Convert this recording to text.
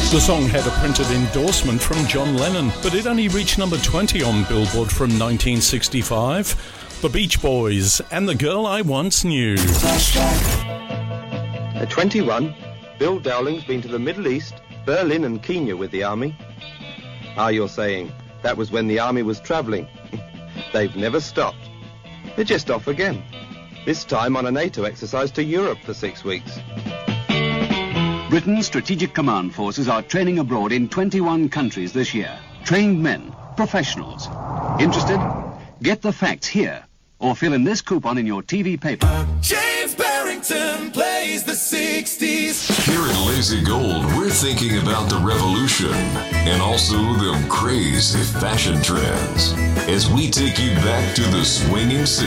The song had a printed endorsement from John Lennon, but it only reached number 20 on Billboard from 1965. The Beach Boys and The Girl I Once Knew. At 21, Bill Dowling's been to the Middle East, Berlin and Kenya with the army. You're saying, that was when the army was travelling. They've never stopped. They're just off again. This time on a NATO exercise to Europe for 6 weeks. Britain's Strategic Command Forces are training abroad in 21 countries this year. Trained men, professionals. Interested? Get the facts here, or fill in this coupon in your TV paper. James Barrington plays the 60s. Here at Lazy Gold, we're thinking about the revolution and also them crazy fashion trends as we take you back to the swinging 60s.